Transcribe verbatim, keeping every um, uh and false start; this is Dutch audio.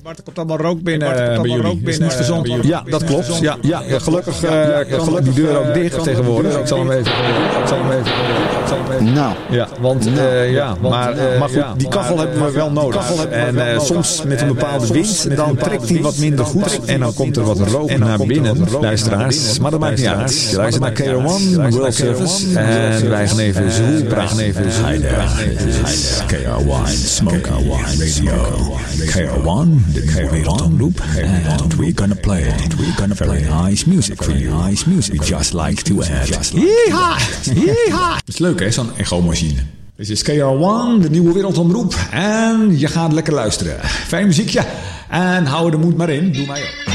Bart, er komt allemaal rook binnen. Bart, er komt allemaal rook binnen. Moest de zon uh, ja, dat klopt. Ja, ja, ja, gelukkig kan die deur ook dicht tegenwoordig. Ik zal hem even... Ik zal hem even... Nou. Ja, want... Uh, ja, maar, uh, maar goed, die kachel hebben we wel nodig. En uh, soms met een bepaalde wind, dan trekt hij wat minder goed. En dan komt er wat rook naar binnen, luisteraars. Maar dat maakt niet uit. Je luistert naar K R one, World Service. En wij gaan even zo praten. Even zo praten. K R one, Smoke Radio. K R one, de K R one loop. And we're gonna play it. We're gonna play nice music for you. Nice music. We just like to add. Yeeha! Yeeha! Het is leuk hè, zo'n echo-machine. Dit is K R one, de nieuwe wereldomroep. En je gaat lekker luisteren. Fijn muziekje. En hou de moed maar in. Doe mij ook.